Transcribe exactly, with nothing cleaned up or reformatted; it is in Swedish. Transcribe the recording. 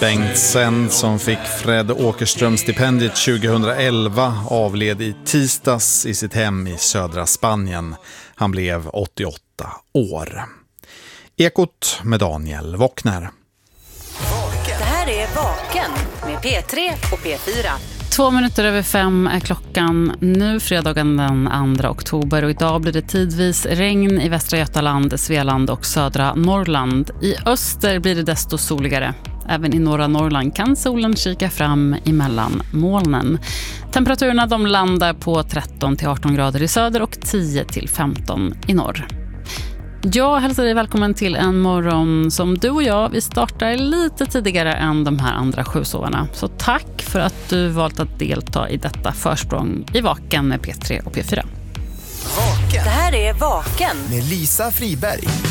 Bengtsen, som fick Fred Åkerström-stipendiet tjugohundraelva, avled i tisdags i sitt hem i södra Spanien. Han blev åttioåtta år. Ekot med Daniel Wockner. Det här är Vaken med P tre och P fyra. Två minuter över fem är klockan nu, fredagen den andra oktober, och idag blir det tidvis regn i Västra Götaland, Svealand och södra Norrland. I öster blir det desto soligare. Även i norra Norrland kan solen kika fram emellan molnen. Temperaturerna de landar på tretton till arton grader i söder och tio till femton i norr. Jag hälsar dig välkommen till en morgon som du och jag, vi startar lite tidigare än de här andra sjusovarna. Så tack för att du valt att delta i detta försprång i Vaken med P tre och P fyra. Vaken. Det här är Vaken med Lisa Friberg.